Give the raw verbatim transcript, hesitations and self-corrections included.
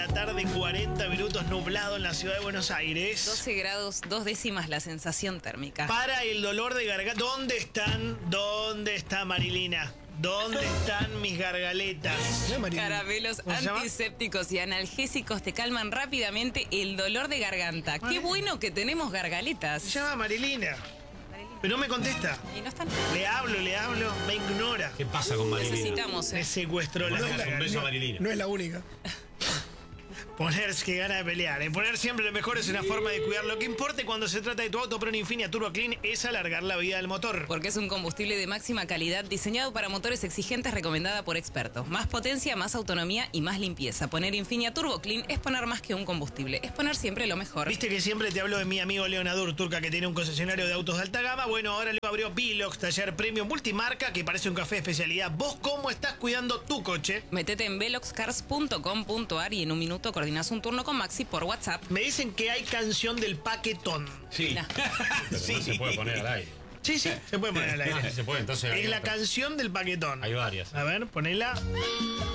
la tarde, cuarenta minutos, nublado en la ciudad de Buenos Aires. doce grados, dos décimas la sensación térmica. Para el dolor de garganta. ¿Dónde están? ¿Dónde está Marilina? ¿Dónde están mis gargaletas? Caramelos ¿Cómo se llama? antisépticos y analgésicos te calman rápidamente el dolor de garganta. Qué bueno que tenemos gargaletas. Se llama Marilina. Pero no me contesta. Y no están. Le hablo, le hablo, me ignora. ¿Qué pasa con Marilina? Necesitamos. Me eh. secuestró la Un beso a garganta. Marilina. No es la única. Ponerse que gana de pelear. ¿eh? Poner siempre lo mejor es una forma de cuidar. Lo que importa cuando se trata de tu auto, pero en Infinia Turbo Clean es alargar la vida del motor. Porque es un combustible de máxima calidad diseñado para motores exigentes, recomendada por expertos. Más potencia, más autonomía y más limpieza. Poner Infinia Turbo Clean es poner más que un combustible. Es poner siempre lo mejor. Viste que siempre te hablo de mi amigo Leonadur Turca, que tiene un concesionario de autos de alta gama. Bueno, ahora le abrió Bilox, taller premium multimarca, que parece un café de especialidad. ¿Vos cómo estás cuidando tu coche? Metete en velox cars punto com punto ar y en un minuto coordinás un turno con Maxi por WhatsApp. Me dicen que hay canción del paquetón. Sí. Nah. Pero Sí. no se puede poner al aire. Sí, sí, se puede poner al Ah, aire. sí se puede, entonces. Es hay la otra. canción del paquetón. Hay varias. A ver, ponela.